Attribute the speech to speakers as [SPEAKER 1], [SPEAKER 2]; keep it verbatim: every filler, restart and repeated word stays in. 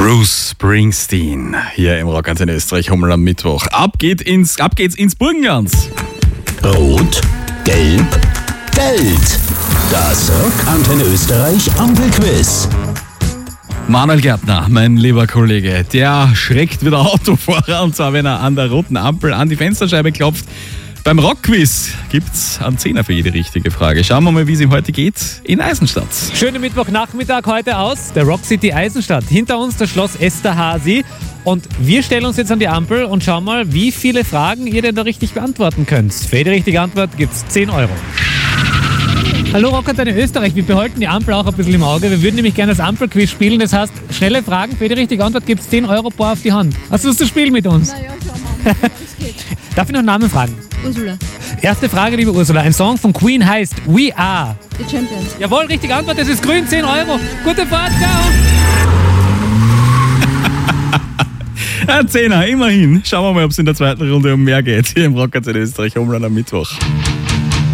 [SPEAKER 1] Bruce Springsteen hier im Rock in Österreich, Hummel am Mittwoch. Ab, geht ins, ab geht's ins Burgenland.
[SPEAKER 2] Rot, Gelb, Geld. Das Rock Antenne Österreich Ampelquiz.
[SPEAKER 1] Manuel Gärtner, mein lieber Kollege, der schreckt wieder Autofahrer, und zwar wenn er an der roten Ampel an die Fensterscheibe klopft. Beim Rockquiz gibt's einen Zehner für jede richtige Frage. Schauen wir mal, wie es ihm heute geht in Eisenstadt.
[SPEAKER 3] Schönen Mittwochnachmittag heute aus der Rock City Eisenstadt. Hinter uns das Schloss Esterházy. Und wir stellen uns jetzt an die Ampel und schauen mal, wie viele Fragen ihr denn da richtig beantworten könnt. Für jede richtige Antwort gibt's zehn Euro. Hallo Rockantenne Österreich, wir behalten die Ampel auch ein bisschen im Auge. Wir würden nämlich gerne das Ampelquiz spielen. Das heißt, schnelle Fragen, für jede richtige Antwort gibt's zehn Euro pro auf die Hand. Hast du Lust zu spielen mit uns?
[SPEAKER 4] Na ja, schau mal. Es geht.
[SPEAKER 3] Darf ich noch einen Namen fragen?
[SPEAKER 4] Ursula,
[SPEAKER 3] Erste Frage, liebe Ursula. Ein Song von Queen heißt We Are.
[SPEAKER 4] die Champions.
[SPEAKER 3] Jawohl, richtige Antwort, das ist grün, zehn Euro. Gute Fahrt, ciao.
[SPEAKER 1] Ein Zehner, immerhin. Schauen wir mal, ob es in der zweiten Runde um mehr geht. Hier im Rock in Österreich, Hummel am Mittwoch.